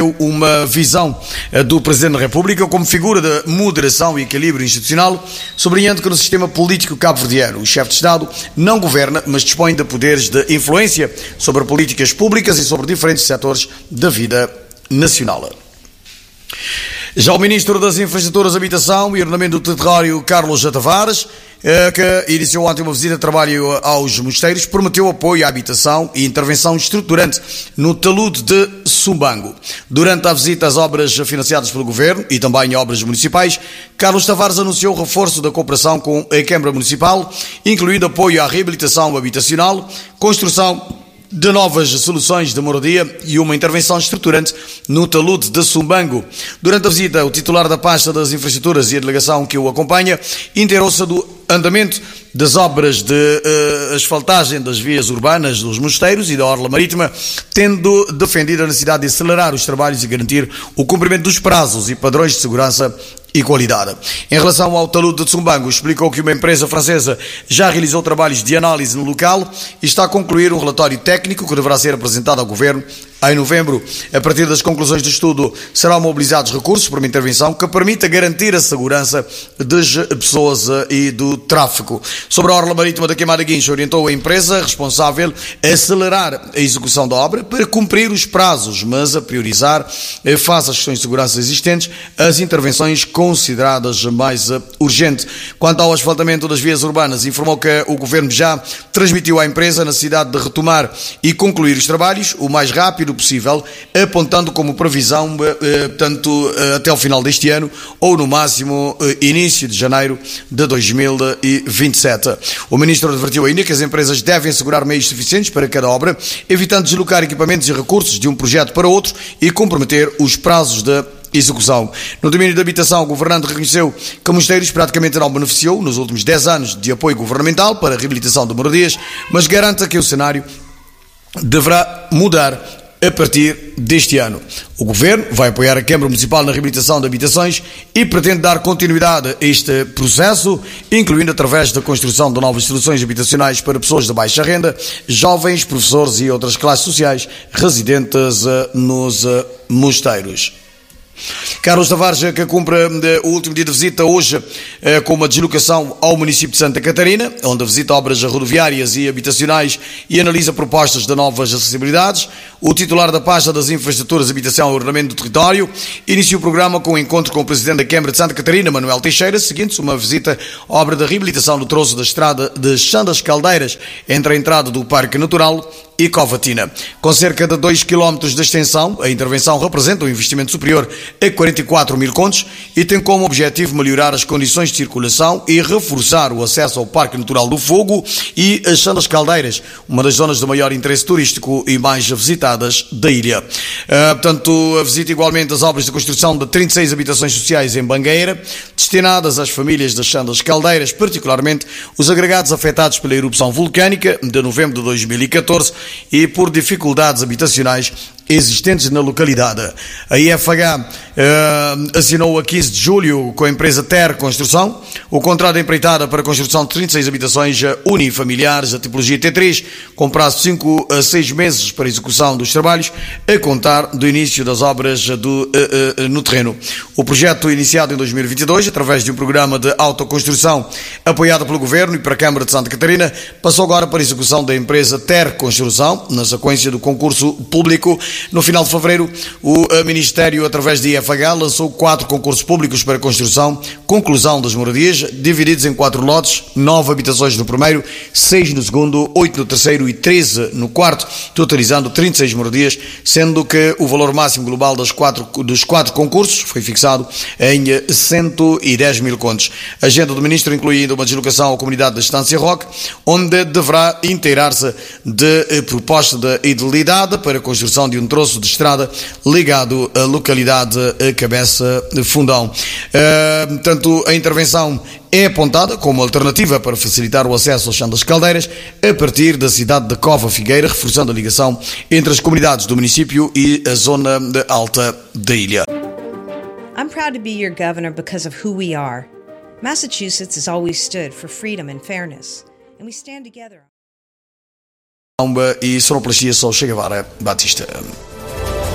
uma visão do Presidente da República como figura de moderação e equilíbrio institucional, sublinhando que no sistema político cabo-verdiano o chefe de Estado não governa, mas dispõe de poderes de influência sobre políticas públicas e sobre diferentes setores da vida nacional. Já o Ministro das Infraestruturas, Habitação e Ordenamento do Território, Carlos Tavares, que iniciou ontem uma visita de trabalho aos mosteiros, prometeu apoio à habitação e intervenção estruturante no talude de Sumbango. Durante a visita às obras financiadas pelo Governo e também obras municipais, Carlos Tavares anunciou o reforço da cooperação com a Câmara Municipal, incluindo apoio à reabilitação habitacional, construção de novas soluções de moradia e uma intervenção estruturante no talude de Sumbango. Durante a visita, o titular da pasta das infraestruturas e a delegação que o acompanha inteirou-se do andamento das obras de asfaltagem das vias urbanas dos mosteiros e da orla marítima, tendo defendido a necessidade de acelerar os trabalhos e garantir o cumprimento dos prazos e padrões de segurança e qualidade. Em relação ao talude de Sumbango, explicou que uma empresa francesa já realizou trabalhos de análise no local e está a concluir um relatório técnico que deverá ser apresentado ao Governo em novembro. A partir das conclusões do estudo, serão mobilizados recursos para uma intervenção que permita garantir a segurança das pessoas e do tráfego. Sobre a orla marítima da Queimada Guincho, orientou a empresa responsável a acelerar a execução da obra para cumprir os prazos, mas a priorizar, face às questões de segurança existentes, as intervenções consideradas mais urgentes. Quanto ao asfaltamento das vias urbanas, informou que o Governo já transmitiu à empresa a necessidade de retomar e concluir os trabalhos o mais rápido possível, apontando como previsão tanto até ao final deste ano ou no máximo início de janeiro de 2027. O Ministro advertiu ainda que as empresas devem assegurar meios suficientes para cada obra, evitando deslocar equipamentos e recursos de um projeto para outro e comprometer os prazos de execução. No domínio da habitação, o governante reconheceu que Mosteiros praticamente não beneficiou nos últimos 10 anos de apoio governamental para a reabilitação de moradias, mas garanta que o cenário deverá mudar a partir deste ano. O Governo vai apoiar a Câmara Municipal na reabilitação de habitações e pretende dar continuidade a este processo, incluindo através da construção de novas soluções habitacionais para pessoas de baixa renda, jovens, professores e outras classes sociais residentes nos mosteiros. Carlos Tavares, que cumpre o último dia de visita hoje com uma deslocação ao município de Santa Catarina, onde visita obras rodoviárias e habitacionais e analisa propostas de novas acessibilidades. O titular da pasta das infraestruturas, habitação e ordenamento do território inicia o programa com um encontro com o presidente da Câmara de Santa Catarina, Manuel Teixeira, seguinte uma visita à obra de reabilitação do troço da estrada de Xandas Caldeiras, entre a entrada do Parque Natural e Covatina. Com cerca de 2 km de extensão, a intervenção representa um investimento superior a 44 mil contos e tem como objetivo melhorar as condições de circulação e reforçar o acesso ao Parque Natural do Fogo e as Xandas Caldeiras, uma das zonas de maior interesse turístico e mais visitadas da ilha. Portanto, a visita igualmente as obras de construção de 36 habitações sociais em Bangueira, destinadas às famílias das Xandas Caldeiras, particularmente os agregados afetados pela erupção vulcânica de novembro de 2014 e por dificuldades habitacionais existentes na localidade. A IFH assinou a 15 de julho com a empresa Ter Construção o contrato de empreitada para a construção de 36 habitações unifamiliares da tipologia T3, com prazo de 5 a 6 meses para a execução dos trabalhos, a contar do início das obras no terreno. O projeto, iniciado em 2022, através de um programa de autoconstrução apoiado pelo Governo e para a Câmara de Santa Catarina, passou agora para a execução da empresa Ter Construção, na sequência do concurso público. No final de fevereiro, o Ministério, através da IFH, lançou 4 concursos públicos para construção, conclusão das moradias, divididos em 4 lotes, 9 habitações no primeiro, 6 no segundo, 8 no terceiro e 13 no quarto, totalizando 36 moradias, sendo que o valor máximo global dos 4 concursos foi fixado em 110 mil contos. A agenda do Ministro inclui ainda uma deslocação à comunidade da Estância Roque, onde deverá inteirar-se de proposta de idilidade para a construção de um troço de estrada ligado à localidade Cabeça Fundão. Portanto, a intervenção é apontada como alternativa para facilitar o acesso às Xandas Caldeiras a partir da cidade de Cova Figueira, reforçando a ligação entre as comunidades do município e a zona alta da ilha. I'm proud to be your governor because of who we are. Massachusetts has always stood for freedom and fairness, and we stand together. E sonoplastia só chega agora, Batista.